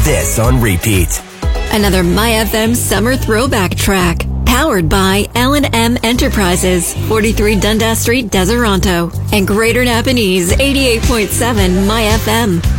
this on repeat. Another MyFM summer throwback track. Powered by L&M Enterprises, 43 Dundas Street, Deseronto, and Greater Napanese, 88.7 MyFM.